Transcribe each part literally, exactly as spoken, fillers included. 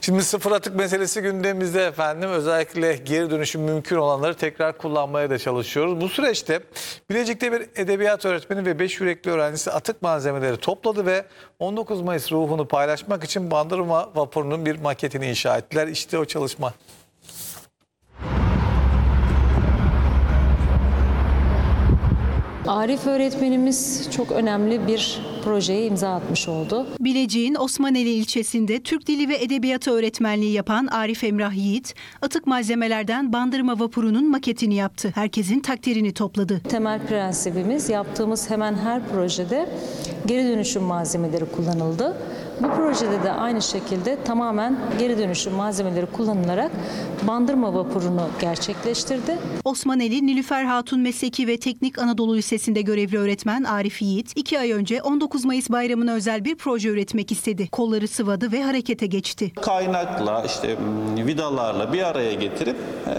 Şimdi sıfır atık meselesi gündemimizde efendim. Özellikle geri dönüşüm mümkün olanları tekrar kullanmaya da çalışıyoruz. Bu süreçte Bilecik'te bir edebiyat öğretmeni ve beş yürekli öğrencisi atık malzemeleri topladı ve on dokuz Mayıs ruhunu paylaşmak için Bandırma Vapuru'nun bir maketini inşa ettiler. İşte o çalışma. Arif öğretmenimiz çok önemli bir projeye imza atmış oldu. Bilecik'in Osmaneli ilçesinde Türk Dili ve Edebiyatı öğretmenliği yapan Arif Emrah Yiğit, atık malzemelerden Bandırma Vapuru'nun maketini yaptı. Herkesin takdirini topladı. Temel prensibimiz yaptığımız hemen her projede geri dönüşüm malzemeleri kullanıldı. Bu projede de aynı şekilde tamamen geri dönüşüm malzemeleri kullanılarak Bandırma Vapuru'nu gerçekleştirdi. Osmaneli Nilüfer Hatun Mesleki ve Teknik Anadolu Lisesi'nde görevli öğretmen Arif Yiğit, iki ay önce on dokuz Mayıs bayramına özel bir proje üretmek istedi. Kolları sıvadı ve harekete geçti. Kaynakla, işte vidalarla bir araya getirip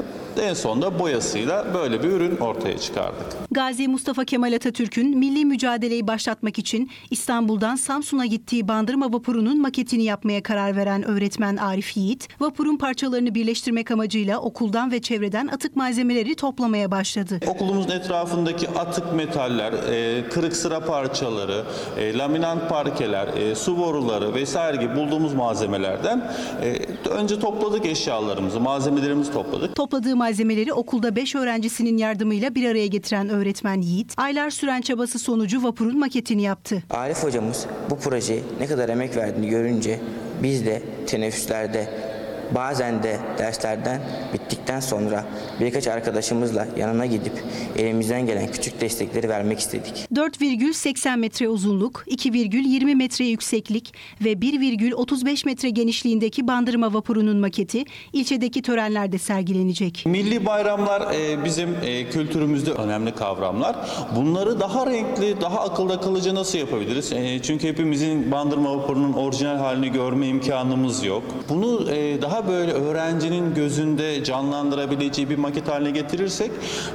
en sonunda boyasıyla böyle bir ürün ortaya çıkardık. Gazi Mustafa Kemal Atatürk'ün milli mücadeleyi başlatmak için İstanbul'dan Samsun'a gittiği Bandırma Vapuru'nun maketini yapmaya karar veren öğretmen Arif Yiğit, vapurun parçalarını birleştirmek amacıyla okuldan ve çevreden atık malzemeleri toplamaya başladı. Okulumuzun etrafındaki atık metaller, kırık sıra parçaları, laminant parkeler, su boruları vesaire gibi bulduğumuz malzemelerden önce topladık eşyalarımızı, malzemelerimizi topladık. Topladığı malzemeleri okulda beş öğrencisinin yardımıyla bir araya getiren öğretmen Yiğit, aylar süren çabası sonucu vapurun maketini yaptı. Arif hocamız bu projeye ne kadar emek verdiğini görünce biz de teneffüslerde, bazen de derslerden bittikten sonra birkaç arkadaşımızla yanına gidip elimizden gelen küçük destekleri vermek istedik. dört virgül seksen metre uzunluk, iki virgül yirmi metre yükseklik ve bir virgül otuz beş metre genişliğindeki Bandırma Vapuru'nun maketi ilçedeki törenlerde sergilenecek. Milli bayramlar bizim kültürümüzde önemli kavramlar. Bunları daha renkli, daha akılda kalıcı nasıl yapabiliriz? Çünkü hepimizin Bandırma Vapuru'nun orijinal halini görme imkanımız yok. Bunu daha böyle öğrencinin gözünde canlandırabileceği bir maket haline getirirsek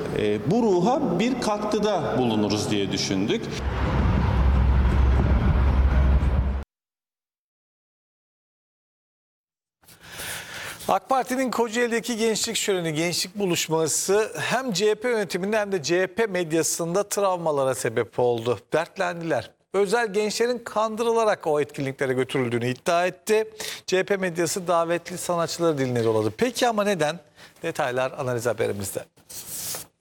bu ruha bir katkıda bulunuruz diye düşündük. AK Parti'nin Kocaeli'deki Gençlik Şöleni, Gençlik Buluşması hem C H P yönetiminde hem de C H P medyasında travmalara sebep oldu. Dertlendiler. Özel gençlerin kandırılarak o etkinliklere götürüldüğünü iddia etti. C H P medyası davetli sanatçıları diline doladı. Peki ama neden? Detaylar analiz haberimizde.